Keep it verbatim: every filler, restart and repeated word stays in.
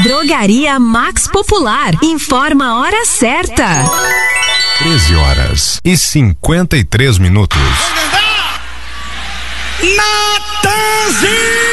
Drogaria Max Popular. Informa a hora certa. treze horas e cinquenta e três minutos. Natanzinho!